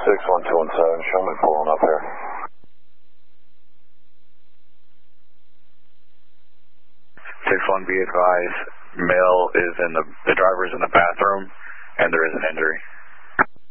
61217, show me pulling up here. 6-1, be advised, male is in the driver is in the bathroom, and there is an injury.